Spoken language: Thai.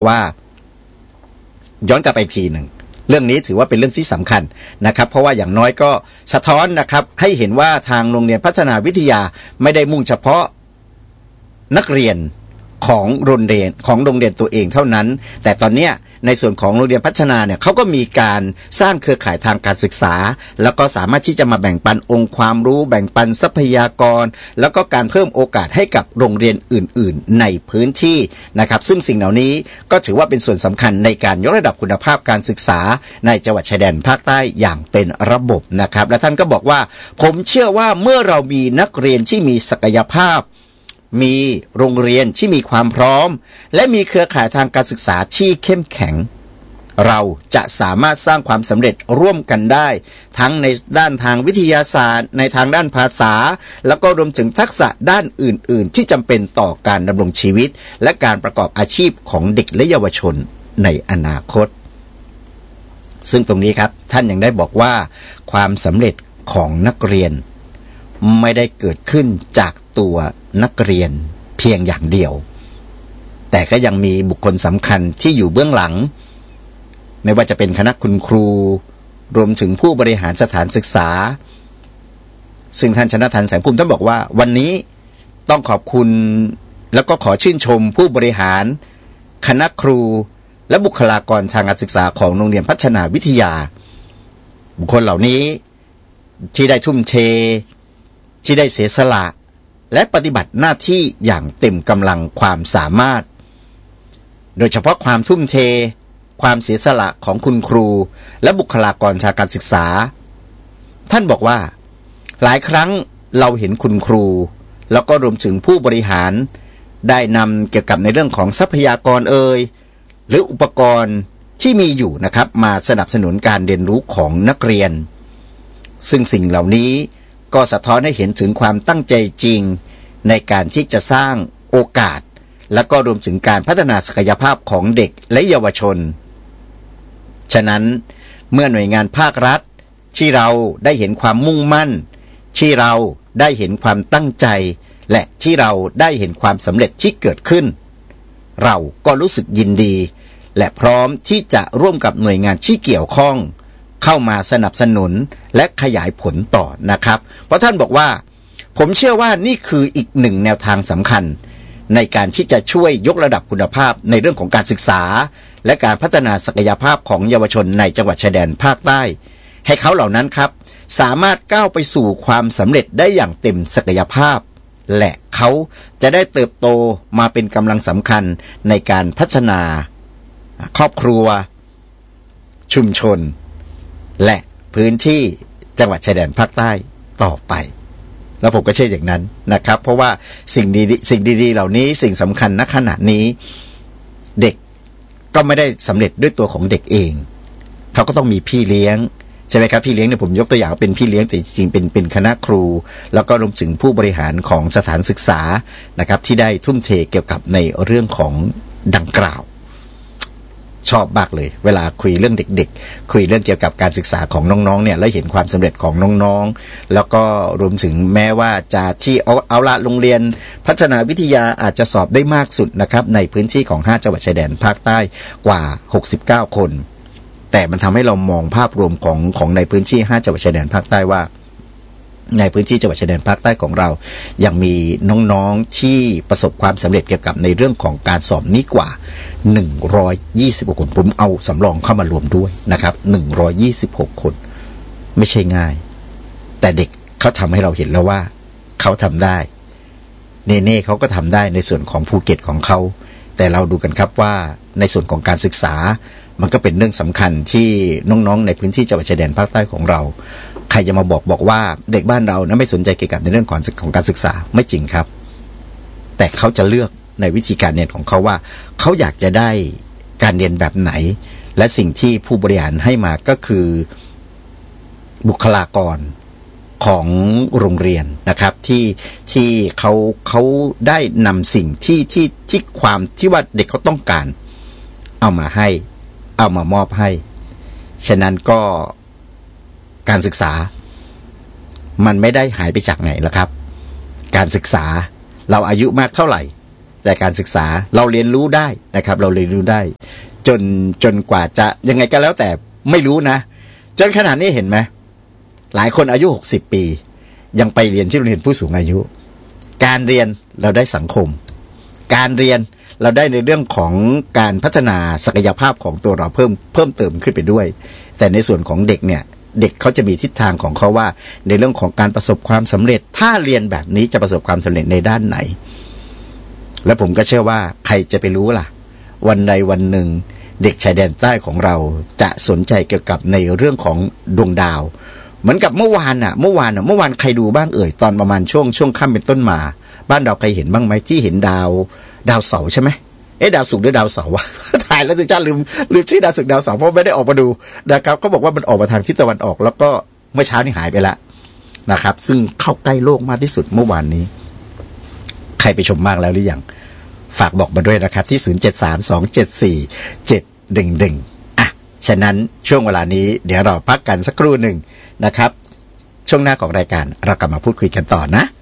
ว่าย้อนกลับไปทีหนึ่งเรื่องนี้ถือว่าเป็นเรื่องที่สำคัญนะครับเพราะว่าอย่างน้อยก็สะท้อนนะครับให้เห็นว่าทางโรงเรียนพัฒนาวิทยาไม่ได้มุ่งเฉพาะนักเรียนของโรงเรียนตัวเองเท่านั้นแต่ตอนเนี้ยในส่วนของโรงเรียนพัฒนาเนี่ยเขาก็มีการสร้างเครือข่ายทางการศึกษาแล้วก็สามารถที่จะมาแบ่งปันองค์ความรู้แบ่งปันทรัพยากรแล้วก็การเพิ่มโอกาสให้กับโรงเรียนอื่นๆในพื้นที่นะครับซึ่งสิ่งเหล่านี้ก็ถือว่าเป็นส่วนสำคัญในการยกระดับคุณภาพการศึกษาในจังหวัดชายแดนภาคใต้อย่างเป็นระบบนะครับและท่านก็บอกว่าผมเชื่อว่าเมื่อเรามีนักเรียนที่มีศักยภาพมีโรงเรียนที่มีความพร้อมและมีเครือข่ายทางการศึกษาที่เข้มแข็งเราจะสามารถสร้างความสำเร็จร่วมกันได้ทั้งในด้านทางวิทยาศาสตร์ในทางด้านภาษาแล้วก็รวมถึงทักษะด้านอื่นๆที่จำเป็นต่อการดำรงชีวิตและการประกอบอาชีพของเด็กและเยาวชนในอนาคตซึ่งตรงนี้ครับท่านยังได้บอกว่าความสำเร็จของนักเรียนไม่ได้เกิดขึ้นจากตัวนักเรียนเพียงอย่างเดียวแต่ก็ยังมีบุคคลสำคัญที่อยู่เบื้องหลังไม่ว่าจะเป็นคณะคุณครูรวมถึงผู้บริหารสถานศึกษาซึ่งท่านชนะทันแสงภูมิท่านบอกว่าวันนี้ต้องขอบคุณแล้วก็ขอชื่นชมผู้บริหารคณะครูและบุคลากรทางการศึกษาของโรงเรียนพัฒนาวิทยาบุคคลเหล่านี้ที่ได้ทุ่มเทที่ได้เสียสละและปฏิบัติหน้าที่อย่างเต็มกำลังความสามารถโดยเฉพาะความทุ่มเทความเสียสละของคุณครูและบุคลากรทางการศึกษาท่านบอกว่าหลายครั้งเราเห็นคุณครูแล้วก็รวมถึงผู้บริหารได้นำเกี่ยวกับในเรื่องของทรัพยากรหรืออุปกรณ์ที่มีอยู่นะครับมาสนับสนุนการเรียนรู้ของนักเรียนซึ่งสิ่งเหล่านี้ก็สะท้อนให้เห็นถึงความตั้งใจจริงในการที่จะสร้างโอกาสและก็รวมถึงการพัฒนาศักยภาพของเด็กและเยาวชนฉะนั้นเมื่อหน่วยงานภาครัฐที่เราได้เห็นความมุ่งมั่นที่เราได้เห็นความตั้งใจและที่เราได้เห็นความสำเร็จที่เกิดขึ้นเราก็รู้สึกยินดีและพร้อมที่จะร่วมกับหน่วยงานที่เกี่ยวข้องเข้ามาสนับสนุนและขยายผลต่อนะครับเพราะท่านบอกว่าผมเชื่อว่านี่คืออีกหนึ่งแนวทางสำคัญในการที่จะช่วยยกระดับคุณภาพในเรื่องของการศึกษาและการพัฒนาศักยภาพของเยาวชนในจังหวัดชายแดนภาคใต้ให้เขาเหล่านั้นครับสามารถก้าวไปสู่ความสำเร็จได้อย่างเต็มศักยภาพและเขาจะได้เติบโตมาเป็นกำลังสำคัญในการพัฒนาครอบครัวชุมชนและพื้นที่จังหวัดชายแดนภาคใต้ต่อไปแล้วผมก็เชื่ออย่างนั้นนะครับเพราะว่าสิ่งดีๆเหล่านี้สิ่งสำคัญณขณะนี้เด็กก็ไม่ได้สำเร็จด้วยตัวของเด็กเองเขาก็ต้องมีพี่เลี้ยงใช่ไหมครับพี่เลี้ยงเนี่ยผมยกตัวอย่างเป็นพี่เลี้ยงแต่จริงๆเป็นคณะครูแล้วก็รวมถึงผู้บริหารของสถานศึกษานะครับที่ได้ทุ่มเทเกี่ยวกับในเรื่องของดังกล่าวชอบมากเลยเวลาคุยเรื่องเด็กๆคุยเรื่องเกี่ยวกับการศึกษาของน้องๆเนี่ยแล้วเห็นความสำเร็จของน้องๆแล้วก็รวมถึงแม้ว่าจะที่เอาละโรงเรียนพัฒนาวิทยาอาจจะสอบได้มากสุดนะครับในพื้นที่ของ5จังหวัดชายแดนภาคใต้กว่า69คนแต่มันทำให้เรามองภาพรวมของในพื้นที่5จังหวัดชายแดนภาคใต้ว่าในพื้นที่จังหวัดชายแดนภาคใต้ของเรายังมีน้องๆที่ประสบความสำเร็จเกี่ยวกับในเรื่องของการสอบนี้กว่า126คนผมเอาสำรองเข้ามารวมด้วยนะครับ126คนไม่ใช่ง่ายแต่เด็กเขาทำให้เราเห็นแล้วว่าเขาทำได้เน่เขาก็ทำได้ในส่วนของภูเก็ตของเขาแต่เราดูกันครับว่าในส่วนของการศึกษามันก็เป็นเรื่องสำคัญที่น้องๆในพื้นที่จังหวัดชายแดนภาคใต้ของเราใครจะมาบอกว่าเด็กบ้านเรานะไม่สนใจเกี่ยวกับในเรื่องของการศึกษาไม่จริงครับแต่เขาจะเลือกในวิธีการเรียนของเขาว่าเขาอยากจะได้การเรียนแบบไหนและสิ่งที่ผู้บริหารให้มาก็คือบุคลากรของโรงเรียนนะครับที่เขาได้นำสิ่งที่ความที่ว่าเด็กเขาต้องการเอามามอบให้ฉะนั้นก็การศึกษามันไม่ได้หายไปจากไหนแล้วครับการศึกษาเราอายุมากเท่าไหร่แต่แต่การศึกษาเราเรียนรู้ได้นะครับเราเรียนรู้ได้จนกว่าจะยังไงก็แล้วแต่ไม่รู้นะจนขนาดนี้เห็นไหมหลายคนอายุ60 ปียังไปเรียนที่โรงเรียนผู้สูงอายุการเรียนเราได้สังคมการเรียนเราได้ในเรื่องของการพัฒนาศักยภาพของตัวเราเพิ่มเติมขึ้นไปด้วยแต่ในส่วนของเด็กเนี่ยเด็กเขาจะมีทิศทางของเขาว่าในเรื่องของการประสบความสำเร็จถ้าเรียนแบบนี้จะประสบความสำเร็จในด้านไหนและผมก็เชื่อว่าใครจะไปรู้ล่ะวันใดวันหนึ่งเด็กชายแดนใต้ของเราจะสนใจเกี่ยวกับในเรื่องของดวงดาวเหมือนกับเมื่อวานใครดูบ้างเอ่ยตอนประมาณช่วงค่ำเป็นต้นมาบ้านเราใครเห็นบ้างไหมที่เห็นดาวเสาร์ใช่ไหมดาวศุกร์หรือดาวเสาร์วะ ถ่ายแล้วสิจ้าลืมชื่อดาวศุกร์ดาวเสาร์เพราะไม่ได้ออกมาดูนะครับเขาบอกว่ามันออกมาทางทิศตะวันออกแล้วก็เมื่อเช้านี่หายไปแล้วนะครับซึ่งเข้าใกล้โลกมากที่สุดเมื่อวานนี้ใครไปชมมากแล้วหรือยังฝากบอกมาด้วยนะครับที่0732747111อ่ะฉะนั้นช่วงเวลานี้เดี๋ยวเราพักกันสักครู่หนึ่งนะครับช่วงหน้าของรายการเรากลับมาพูดคุยกันต่อนะ